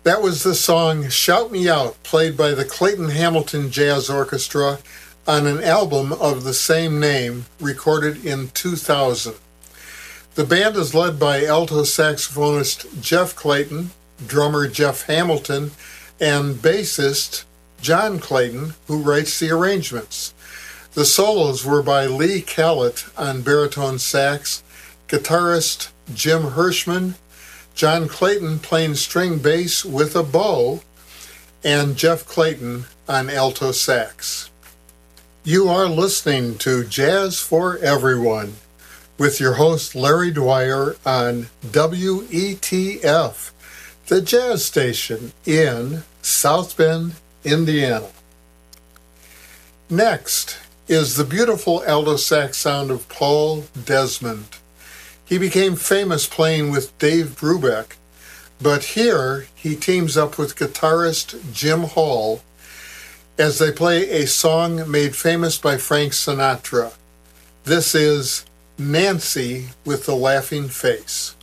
That was the song Shout Me Out, played by the Clayton Hamilton Jazz Orchestra on an album of the same name, recorded in 2000. The band is led by alto saxophonist Jeff Clayton, drummer Jeff Hamilton, and bassist John Clayton, who writes the arrangements. The solos were by Lee Callett on baritone sax, guitarist Jim Hirschman, John Clayton playing string bass with a bow, and Jeff Clayton on alto sax. You are listening to Jazz for Everyone with your host Larry Dwyer on WETF, the jazz station in South Bend, Indiana. Next is the beautiful alto sax sound of Paul Desmond. He became famous playing with Dave Brubeck, but here he teams up with guitarist Jim Hall as they play a song made famous by Frank Sinatra. This is Nancy with the Laughing Face.